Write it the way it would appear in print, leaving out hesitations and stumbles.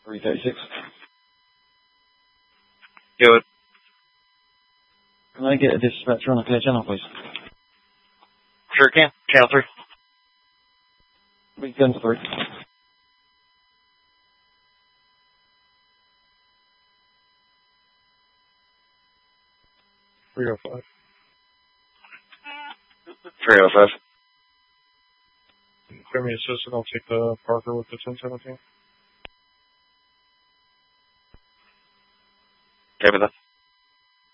336. Good. Can I get a dispatcher on a clear channel, please? Sure can. Channel 3. Weekend 3. .305. 305. Give me assistant, I'll take the Parker with the 1017. Okay with that.